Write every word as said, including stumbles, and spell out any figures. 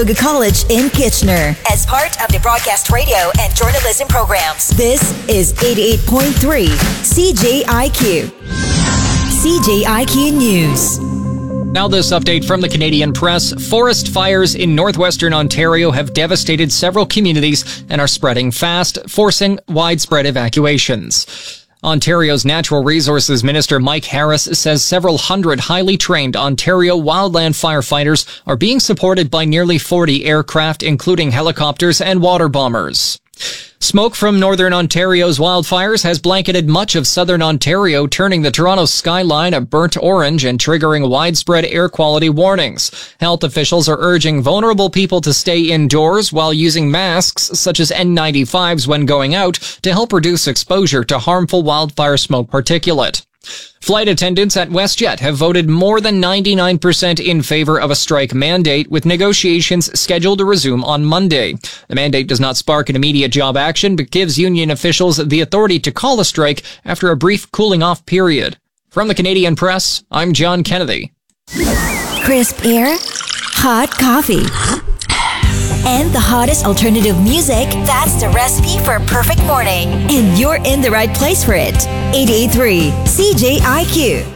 College in Kitchener as part of the broadcast radio and journalism programs. This is eighty-eight point three C J I Q. C J I Q News. Now this update from the Canadian Press. Forest fires in northwestern Ontario have devastated several communities and are spreading fast, forcing widespread evacuations. Ontario's Natural Resources Minister Mike Harris says several hundred highly trained Ontario wildland firefighters are being supported by nearly forty aircraft, including helicopters and water bombers. Smoke from northern Ontario's wildfires has blanketed much of southern Ontario, turning the Toronto skyline a burnt orange and triggering widespread air quality warnings. Health officials are urging vulnerable people to stay indoors while using masks such as N ninety-fives when going out to help reduce exposure to harmful wildfire smoke particulate. Flight attendants at WestJet have voted more than ninety-nine percent in favor of a strike mandate, with negotiations scheduled to resume on Monday. The mandate does not spark an immediate job action, but gives union officials the authority to call a strike after a brief cooling-off period. From the Canadian Press, I'm John Kennedy. Crisp air, hot coffee, and the hottest alternative music. That's the recipe for a perfect morning. And you're in the right place for it. eighty-eight point three C J I Q.